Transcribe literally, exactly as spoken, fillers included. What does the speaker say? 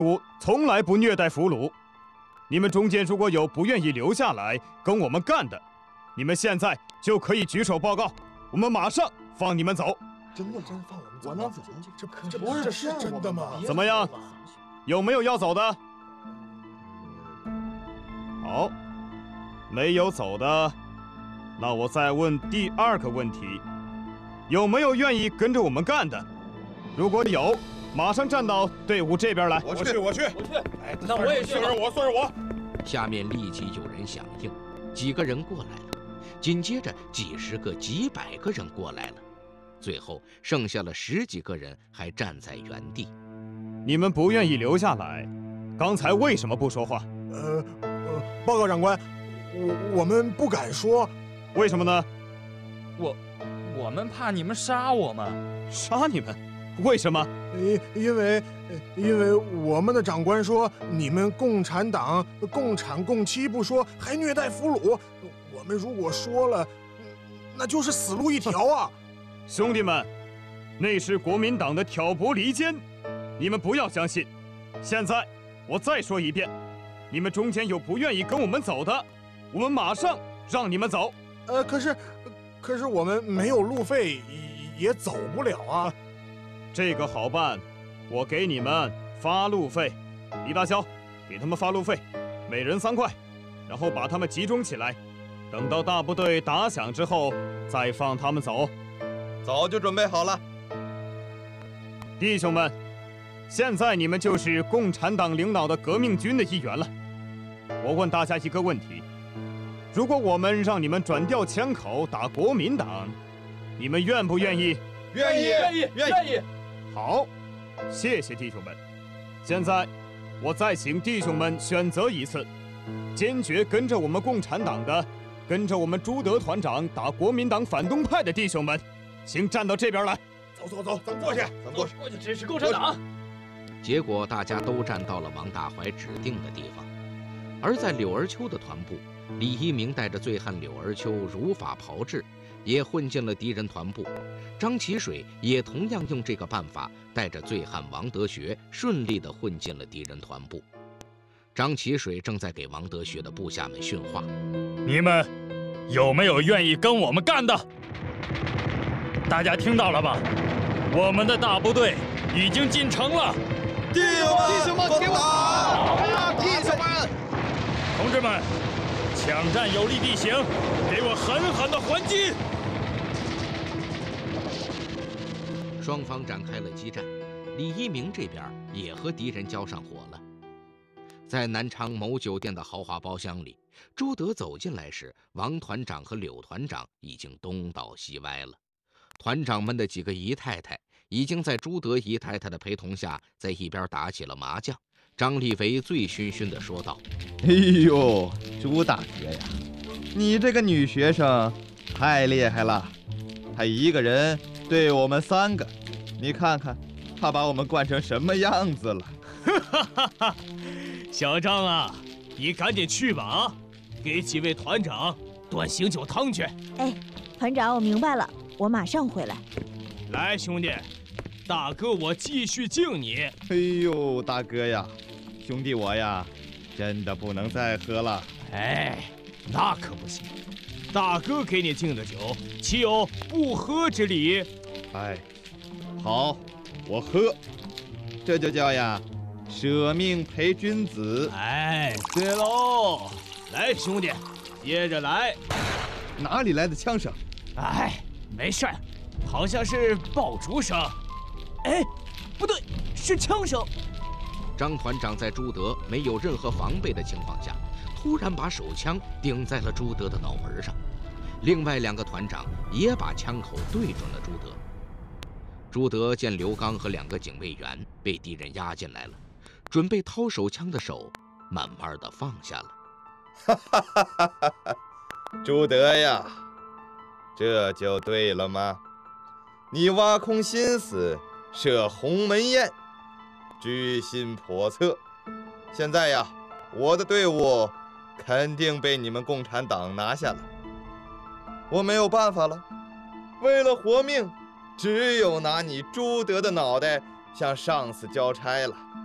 我从来不虐待俘虏。你们中间如果有不愿意留下来跟我们干的，你们现在就可以举手报告，我们马上放你们走。 真的真放我们走？ 我能走？ 这这不是这是真的吗？ 怎么样？有没有要走的？好，没有走的，那我再问第二个问题：有没有愿意跟着我们干的？如果有，马上站到队伍这边来。 我去，我去， 我去。 哎， 那我也去。 算是我，算是我。 下面立即有人响应，几个人过来了，紧接着几十个、几百个人过来了，最后剩下了十几个人还站在原地。 你们不愿意留下来，刚才为什么不说话？ 呃呃，报告长官，我我们不敢说。 为什么呢？ 我我们怕你们杀我们。 杀你们？为什么？ 因因为因为我们的长官说你们共产党共产共妻不说，还虐待俘虏。我们如果说了，那就是死路一条啊！ 兄弟们，那是国民党的挑拨离间，你们不要相信。现在我再说一遍，你们中间有不愿意跟我们走的，我们马上让你们走。 呃，可是可是我们没有路费，也走不了啊。 这个好办，我给你们发路费。李大霄，给他们发路费，每人三块，然后把他们集中起来，等到大部队打响之后，再放他们走。 早就准备好了。 弟兄们，现在你们就是共产党领导的革命军的一员了。我问大家一个问题：如果我们让你们转调枪口打国民党，你们愿不愿意？ 愿意， 愿意，愿意。 好，谢谢弟兄们。现在我再请弟兄们选择一次，坚决跟着我们共产党的，跟着我们朱德团长打国民党反动派的弟兄们，请站到这边来。 走走走，咱们过去， 咱过去， 过去支持共产党。 结果大家都站到了王大怀指定的地方，而在柳儿秋的团部，李一鸣带着醉汉柳儿秋如法炮制，也混进了敌人团部。张其水也同样用这个办法，带着醉汉王德学顺利地混进了敌人团部。张其水正在给王德学的部下们训话： 你们有没有愿意跟我们干的？大家听到了吧？我们的大部队已经进城了。 弟兄们， 弟兄们，给我打！ 弟兄们， 同志们，抢占有利地形，给我狠狠的还击！ 双方展开了激战，李一鸣这边也和敌人交上火了。在南昌某酒店的豪华包厢里，朱德走进来时，王团长和柳团长已经东倒西歪了。团长们的几个姨太太已经在朱德姨太太的陪同下，在一边打起了麻将。张立维醉醺醺地说道： 哎呦，朱大哥呀，你这个女学生太厉害了，她一个人对我们三个，你看看她把我们惯成什么样子了。 哈哈哈，小张啊，你赶紧去吧啊，给几位团长端醒酒汤去。 哎，团长，我明白了，我马上回来。 来，兄弟，大哥我继续敬你。 哎呦，大哥呀，兄弟我呀，真的不能再喝了。 哎，那可不行，大哥给你敬的酒，岂有不喝之理？ 哎，好，我喝，这就叫呀舍命陪君子。 哎，对喽，来兄弟，接着来。 哪里来的枪声？ 哎，没事，好像是爆竹声。哎，不对，是枪声。 张团长在朱德没有任何防备的情况下，突然把手枪顶在了朱德的脑门上，另外两个团长也把枪口对准了朱德。朱德见刘刚和两个警卫员被敌人压进来了，准备掏手枪的手慢慢的放下了。 哈哈哈哈哈哈！朱德呀，这就对了吗？你挖空心思设鸿门宴，居心叵测。现在呀，我的队伍肯定被你们共产党拿下了，我没有办法了，为了活命，只有拿你朱德的脑袋向上司交差了。